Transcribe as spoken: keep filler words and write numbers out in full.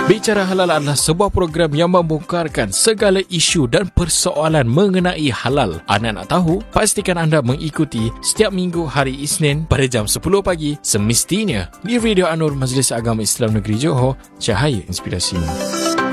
Bicara Halal adalah sebuah program yang membongkarkan segala isu dan persoalan mengenai halal. Anda nak tahu? Pastikan anda mengikuti setiap minggu hari Isnin pada jam sepuluh pagi semestinya di Radio Anur Majlis Agama Islam Negeri Johor, Cahaya Inspirasimu.